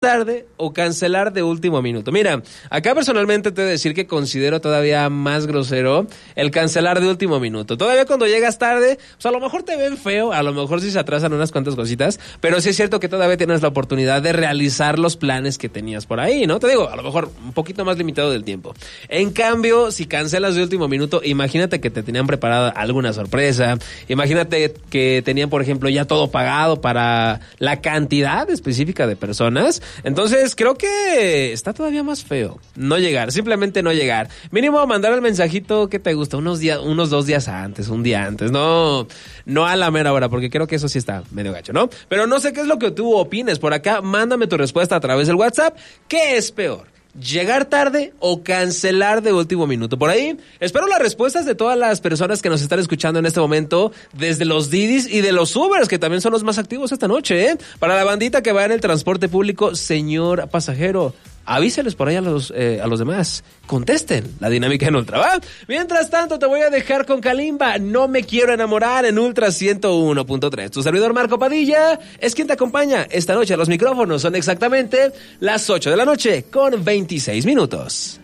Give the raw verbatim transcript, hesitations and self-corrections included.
tarde o cancelar de último minuto. Mira, acá personalmente te he de decir que considero todavía más grosero el cancelar de último minuto. Todavía cuando llegas tarde, pues a lo mejor te ven feo, a lo mejor sí se atrasan unas cuantas cositas, pero sí es cierto que todavía tienes la oportunidad de realizar los planes que tenías por ahí, ¿no? Te digo, a lo mejor un poquito más limitado del tiempo. En cambio, si cancelas de último minuto, imagínate que te tenían preparada alguna sorpresa, imagínate que tenían, por ejemplo, ya todo pagado para la cantidad específica de personas. Entonces creo que está todavía más feo no llegar, simplemente no llegar. Mínimo mandar el mensajito que te gusta unos días, unos dos días antes, un día antes, no, no a la mera hora, porque creo que eso sí está medio gacho, ¿no? Pero no sé qué es lo que tú opines por acá, mándame tu respuesta a través del WhatsApp. ¿Qué es peor? ¿Llegar tarde o cancelar de último minuto? Por ahí, espero las respuestas de todas las personas que nos están escuchando en este momento, desde los Didis y de los Ubers, que también son los más activos esta noche, ¿eh? Para la bandita que va en el transporte público, señor pasajero, avíseles por ahí a los, eh, a los demás. Contesten la dinámica en Ultra, ¿va? Mientras tanto, te voy a dejar con Kalimba, No me quiero enamorar, en Ultra ciento uno punto tres. Tu servidor Marco Padilla es quien te acompaña esta noche. Los micrófonos son exactamente las ocho de la noche con veintiséis minutos.